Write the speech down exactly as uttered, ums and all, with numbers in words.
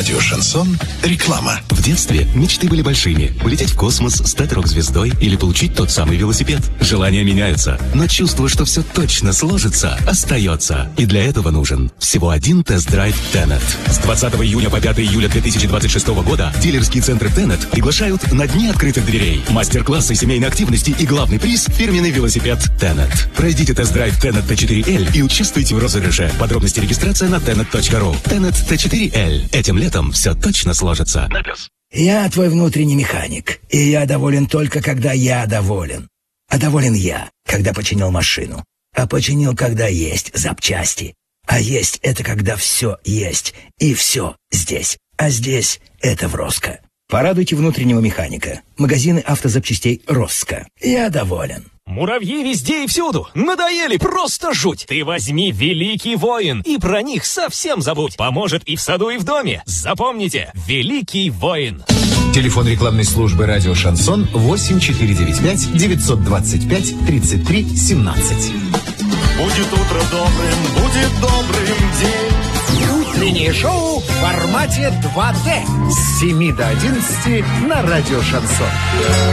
Радио «Шансон». Реклама. В детстве мечты были большими. Улететь в космос, стать рок-звездой или получить тот самый велосипед. Желания меняются, но чувство, что все точно сложится, остается. И для этого нужен всего один тест-драйв Тенет. С двадцатого июня по пятого июля две тысячи двадцать шестого года дилерские центры Тенет приглашают на дни открытых дверей. Мастер-классы семейной активности и главный приз – фирменный велосипед Тенет. Пройдите тест-драйв Тенет Т четыре Л и участвуйте в розыгрыше. Подробности регистрация на тенет точка ру. Тенет Т четыре Л. Этим летом все точно сложится. На плюс. Я твой внутренний механик, и я доволен только, когда я доволен. А доволен я, когда починил машину. А починил, когда есть запчасти. А есть — это когда все есть, и все здесь. А здесь — это в Роско. Порадуйте внутреннего механика. Магазины автозапчастей Роско. Я доволен. Муравьи везде и всюду. Надоели, просто жуть. Ты возьми Великий Воин, и про них совсем забудь. Поможет и в саду, и в доме. Запомните, Великий Воин. Телефон рекламной службы «Радио Шансон» восемь четыре девять пять девятьсот двадцать пять тридцать три семнадцать. Будет утро добрым, будет добрым день. Утреннее шоу в формате два дэ с семи до одиннадцати на «Радио Шансон».